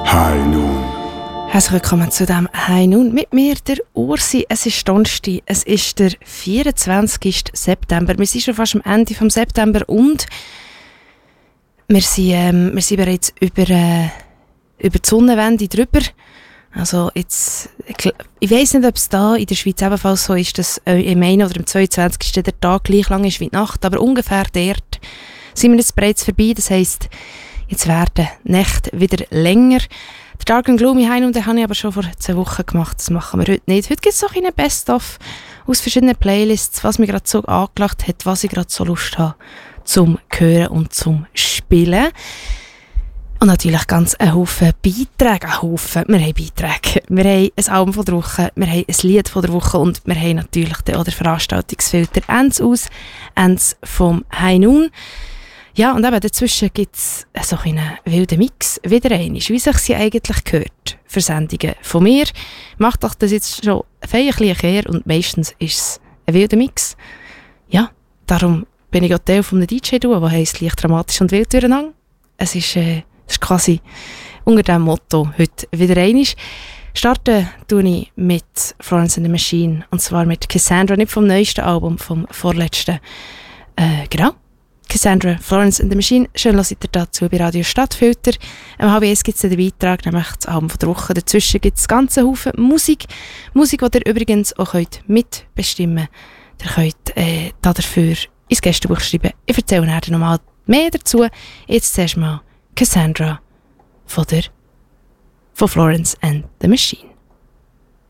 High Noon. Herzlich willkommen zu diesem High Noon mit mir, der Ursi. Es ist Donnerstag, es ist der 24. September. Wir sind schon fast am Ende vom September und wir sind bereits über die Sonnenwende drüber. Also jetzt, ich weiss nicht, ob es da in der Schweiz ebenfalls so ist, dass im 1. oder im 22. der Tag gleich lang ist wie die Nacht, aber ungefähr dort sind wir jetzt bereits vorbei. Das heisst, jetzt werden die Nächte wieder länger. Der Dark and Gloomy High Noon, den habe ich aber schon vor 2 Wochen gemacht. Das machen wir heute nicht. Heute gibt es so eine Best-of aus verschiedenen Playlists, was mich gerade so angelacht hat, was ich gerade so Lust habe zum Hören und zum Spielen. Und natürlich ganz ein Haufen Beiträge. Wir haben Beiträge. Wir haben ein Album von der Woche, wir haben ein Lied von der Woche und wir haben natürlich auch den Veranstaltungsfilter Ends aus, Ends vom High Noon. Ja, und eben dazwischen gibt es so einen wilden Mix, wieder einmal, wie sich sie eigentlich gehört, für Sendungen von mir. Macht doch das jetzt schon feierlich her und meistens ist es ein wilder Mix. Ja, darum bin ich auch Teil von einem DJ-Duo, der heisst «Leicht dramatisch und wild durcheinander». Es ist quasi unter diesem Motto heute wieder einmal. Starten tue ich mit Florence and the Machine, und zwar mit Cassandra, nicht vom neuesten Album, vom vorletzten. Genau. Cassandra, Florence and the Machine. Schön, dass ihr dazu bei Radio Stadtfilter. Am HBS gibt es den Beitrag, nämlich das Album von der Woche. Dazwischen gibt es ganze Haufen Musik. Musik, die ihr übrigens auch mitbestimmen könnt. Ihr könnt dafür ins Gästebuch schreiben. Ich erzähle nachher nochmal mehr dazu. Jetzt zuerst mal Cassandra von Florence and the Machine.